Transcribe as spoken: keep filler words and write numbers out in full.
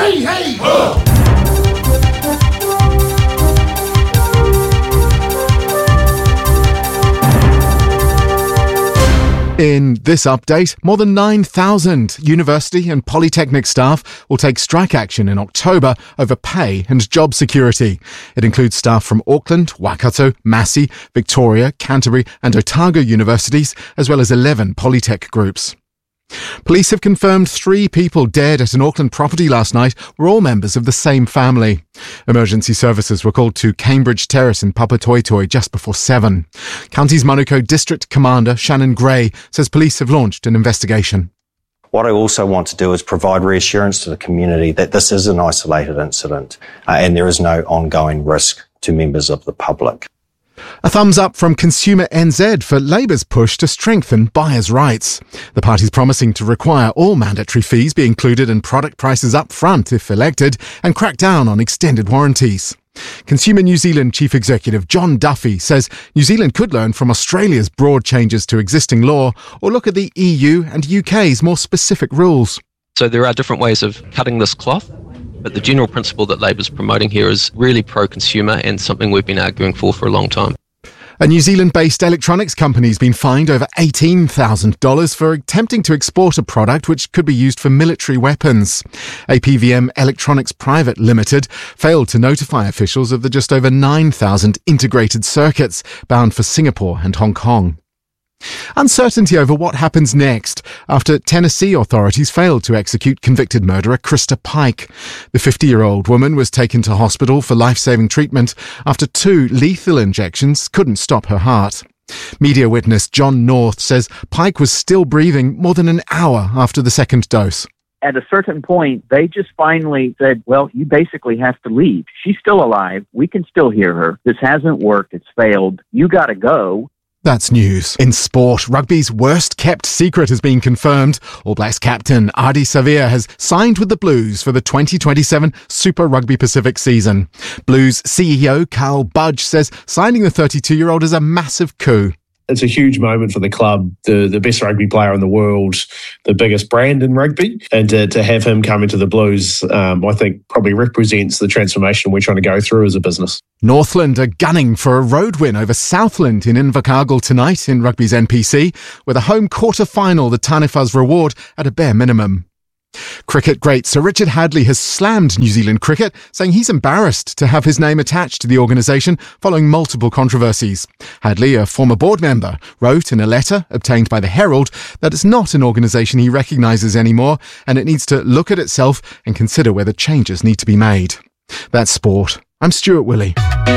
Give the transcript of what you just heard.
Hey, hey, ho! In this update, more than nine thousand university and polytechnic staff will take strike action in October over pay and job security. It includes staff from Auckland, Waikato, Massey, Victoria, Canterbury and Otago universities, as well as eleven polytech groups. Police have confirmed three people dead at an Auckland property last night were all members of the same family. Emergency services were called to Cambridge Terrace in Papatoetoe just before seven. Counties Manukau District Commander Shannon Gray says police have launched an investigation. What I also want to do is provide reassurance to the community that this is an isolated incident uh, and there is no ongoing risk to members of the public. A thumbs up from Consumer N Z for Labour's push to strengthen buyers' rights. The party's promising to require all mandatory fees be included in product prices up front if elected and crack down on extended warranties. Consumer New Zealand Chief Executive John Duffy says New Zealand could learn from Australia's broad changes to existing law or look at the E U and U K's more specific rules. So there are different ways of cutting this cloth. But the general principle that Labour's promoting here is really pro-consumer and something we've been arguing for for a long time. A New Zealand-based electronics company has been fined over eighteen thousand dollars for attempting to export a product which could be used for military weapons. A P V M Electronics Private Limited failed to notify officials of the just over nine thousand integrated circuits bound for Singapore and Hong Kong. Uncertainty over what happens next after Tennessee authorities failed to execute convicted murderer Krista Pike. The fifty-year-old woman was taken to hospital for life-saving treatment after two lethal injections couldn't stop her heart. Media witness John North says Pike was still breathing more than an hour after the second dose. At a certain point, they just finally said, well, you basically have to leave. She's still alive. We can still hear her. This hasn't worked. It's failed. You got to go. That's news. In sport, rugby's worst-kept secret has been confirmed. All Blacks captain Ardie Savea has signed with the Blues for the twenty twenty-seven Super Rugby Pacific season. Blues C E O Carl Budge says signing the thirty-two-year-old is a massive coup. It's a huge moment for the club, the the best rugby player in the world, the biggest brand in rugby. And to, to have him come into the Blues, um, I think probably represents the transformation we're trying to go through as a business. Northland are gunning for a road win over Southland in Invercargill tonight in rugby's N P C, with a home quarter-final the Tanifas reward at a bare minimum. Cricket great Sir Richard Hadlee has slammed New Zealand cricket, saying he's embarrassed to have his name attached to the organisation following multiple controversies. Hadlee, a former board member, wrote in a letter obtained by the Herald that it's not an organisation he recognises anymore and it needs to look at itself and consider whether changes need to be made. That's sport. I'm Stuart Willey.